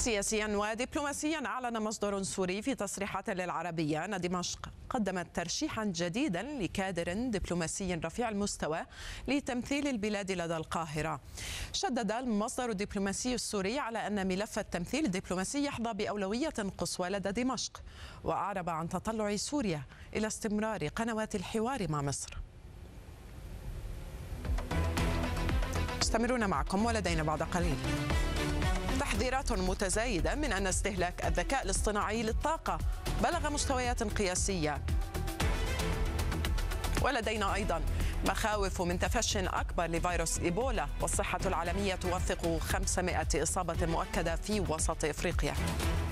سياسيا ودبلوماسيا، أعلن مصدر سوري في تصريحات للعربية أن دمشق قدمت ترشيحا جديدا لكادر دبلوماسي رفيع المستوى لتمثيل البلاد لدى القاهرة. شدد المصدر الدبلوماسي السوري على أن ملف التمثيل الدبلوماسي يحظى بأولوية قصوى لدى دمشق، وأعرب عن تطلع سوريا إلى استمرار قنوات الحوار مع مصر. مستمرون معكم ولدينا بعد قليل. تحذيرات متزايدة من أن استهلاك الذكاء الاصطناعي للطاقة بلغ مستويات قياسية. ولدينا أيضا مخاوف من تفشٍ أكبر لفيروس إيبولا، والصحة العالمية توثق 500 إصابة مؤكدة في وسط إفريقيا.